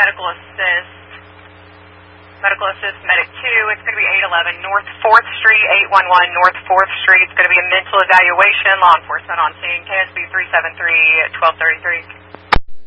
medical assist. Medical assist, medic 2. It's going to be 811 North 4th Street, 811 North 4th Street. It's going to be a mental evaluation. Law enforcement on scene. KSB 373-1233.